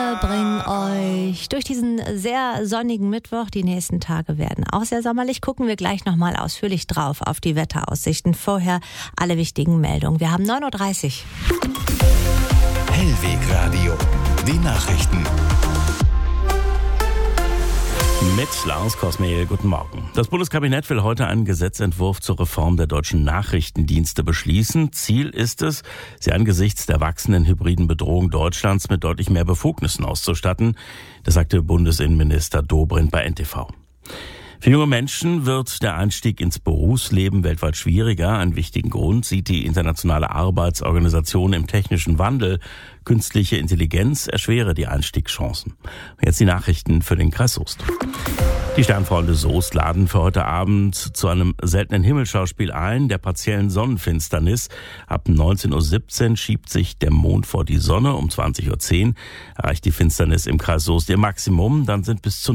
Wir bringen euch durch diesen sehr sonnigen Mittwoch. Die nächsten Tage werden auch sehr sommerlich. Gucken wir gleich nochmal ausführlich drauf auf die Wetteraussichten. Vorher alle wichtigen Meldungen. Wir haben 9.30 Uhr. Hellweg Radio. Die Nachrichten. Mit Lars Kosmehl, guten Morgen. Das Bundeskabinett will heute einen Gesetzentwurf zur Reform der deutschen Nachrichtendienste beschließen. Ziel ist es, sie angesichts der wachsenden hybriden Bedrohung Deutschlands mit deutlich mehr Befugnissen auszustatten. Das sagte Bundesinnenminister Dobrindt bei NTV. Für junge Menschen wird der Einstieg ins Berufsleben weltweit schwieriger. Einen wichtigen Grund sieht die Internationale Arbeitsorganisation im technischen Wandel. Künstliche Intelligenz erschwere die Einstiegschancen. Jetzt die Nachrichten für den Kreis Soest. Die Sternfreunde Soest laden für heute Abend zu einem seltenen Himmelschauspiel ein, der partiellen Sonnenfinsternis. Ab 19.17 Uhr schiebt sich der Mond vor die Sonne. Um 20.10 Uhr erreicht die Finsternis im Kreis Soest ihr Maximum. Dann sind bis zu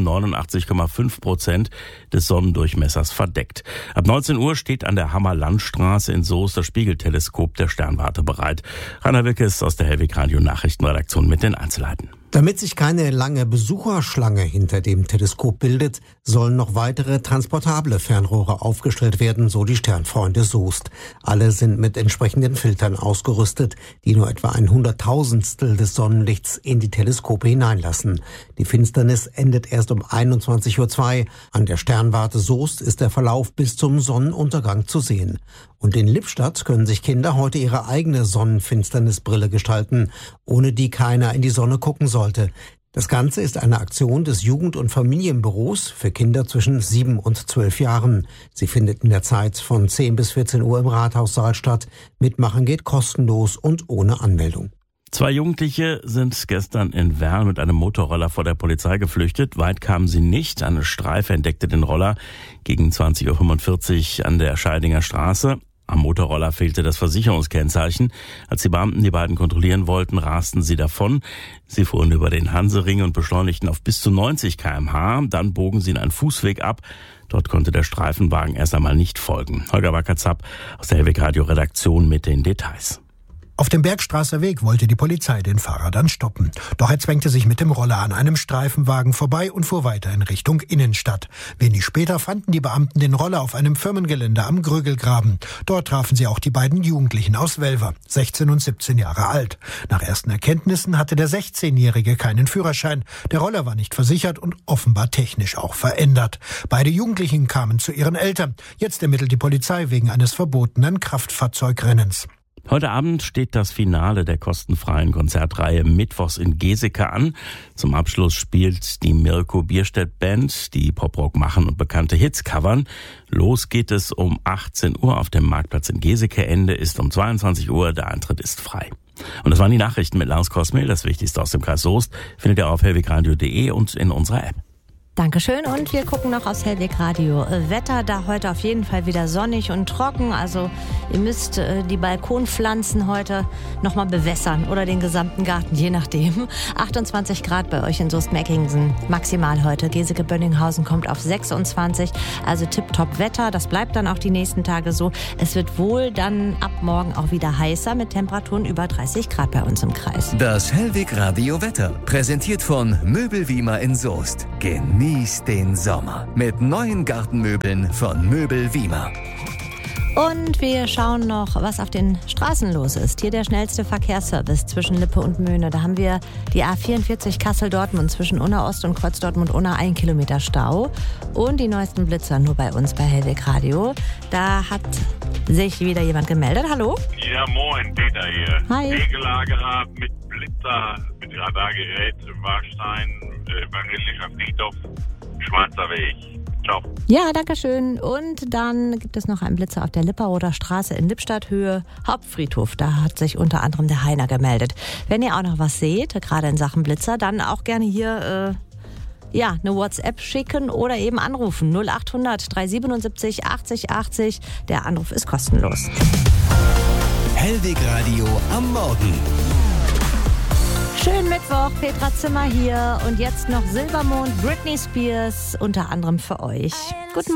89,5% des Sonnendurchmessers verdeckt. Ab 19 Uhr steht an der Hammer-Landstraße in Soest das Spiegelteleskop der Sternwarte bereit. Rainer Wilkes aus der Hellweg Radio Nachrichtenredaktion mit den Einzelheiten. Damit sich keine lange Besucherschlange hinter dem Teleskop bildet, sollen noch weitere transportable Fernrohre aufgestellt werden, so die Sternfreunde Soest. Alle sind mit entsprechenden Filtern ausgerüstet, die nur etwa 100.000stel des Sonnenlichts in die Teleskope hineinlassen. Die Finsternis endet erst um 21.02 Uhr. An der Sternwarte Soest ist der Verlauf bis zum Sonnenuntergang zu sehen. Und in Lippstadt können sich Kinder heute ihre eigene Sonnenfinsternisbrille gestalten, ohne die keiner in die Sonne gucken sollte. Das Ganze ist eine Aktion des Jugend- und Familienbüros für Kinder zwischen 7 und 12 Jahren. Sie findet in der Zeit von 10 bis 14 Uhr im Rathaussaal statt. Mitmachen geht kostenlos und ohne Anmeldung. 2 Jugendliche sind gestern in Werl mit einem Motorroller vor der Polizei geflüchtet. Weit kamen sie nicht. Eine Streife entdeckte den Roller gegen 20.45 Uhr an der Scheidinger Straße. Am Motorroller fehlte das Versicherungskennzeichen. Als die Beamten die beiden kontrollieren wollten, rasten sie davon. Sie fuhren über den Hansering und beschleunigten auf bis zu 90 km/h. Dann bogen sie in einen Fußweg ab. Dort konnte der Streifenwagen erst einmal nicht folgen. Holger Wackerzapp aus der Hellweg Radio Redaktion mit den Details. Auf dem Bergstraßer Weg wollte die Polizei den Fahrer dann stoppen. Doch er zwängte sich mit dem Roller an einem Streifenwagen vorbei und fuhr weiter in Richtung Innenstadt. Wenig später fanden die Beamten den Roller auf einem Firmengelände am Grögelgraben. Dort trafen sie auch die beiden Jugendlichen aus Welver, 16 und 17 Jahre alt. Nach ersten Erkenntnissen hatte der 16-Jährige keinen Führerschein. Der Roller war nicht versichert und offenbar technisch auch verändert. Beide Jugendlichen kamen zu ihren Eltern. Jetzt ermittelt die Polizei wegen eines verbotenen Kraftfahrzeugrennens. Heute Abend steht das Finale der kostenfreien Konzertreihe Mittwochs in Geseke an. Zum Abschluss spielt die Mirko Bierstedt Band, die Poprock machen und bekannte Hits covern. Los geht es um 18 Uhr auf dem Marktplatz in Geseke. Ende ist um 22 Uhr. Der Eintritt ist frei. Und das waren die Nachrichten mit Lars Kosmehl. Das Wichtigste aus dem Kreis Soest findet ihr auf hellwegradio.de und in unserer App. Dankeschön und wir gucken noch aufs Hellweg Radio Wetter. Da heute auf jeden Fall wieder sonnig und trocken. Also ihr müsst die Balkonpflanzen heute nochmal bewässern oder den gesamten Garten, je nachdem. 28 Grad bei euch in Soest-Meckingsen. Maximal heute. Geseke-Bönninghausen kommt auf 26. Also tipptopp Wetter. Das bleibt dann auch die nächsten Tage so. Es wird wohl dann ab morgen auch wieder heißer mit Temperaturen über 30 Grad bei uns im Kreis. Das Hellweg Radio Wetter, präsentiert von Möbelwiemer in Soest. Genieß den Sommer mit neuen Gartenmöbeln von Möbel Wiemer. Und wir schauen noch, was auf den Straßen los ist. Hier der schnellste Verkehrsservice zwischen Lippe und Möhne. Da haben wir die A44 Kassel-Dortmund zwischen Unna Ost und Kreuz Dortmund-Unna 1 Kilometer Stau. Und die neuesten Blitzer nur bei uns bei Hellweg Radio. Da hat sich wieder jemand gemeldet. Hallo? Ja, moin, Peter hier. Hi. Wegelagerer mit Blitzer, mit Radargerät, Warstein, Evangelischer Friedhof, Schwarzer Weg. Ciao. Ja, danke schön. Und dann gibt es noch einen Blitzer auf der Lipperroder Straße in Lippstadt, Höhe Hauptfriedhof. Da hat sich unter anderem der Heiner gemeldet. Wenn ihr auch noch was seht, gerade in Sachen Blitzer, dann auch gerne hier eine WhatsApp schicken oder eben anrufen. 0800 377 80 80. Der Anruf ist kostenlos. Hellweg Radio am Morgen. Schönen Mittwoch, Petra Zimmer hier und jetzt noch Silbermond, Britney Spears unter anderem für euch. Guten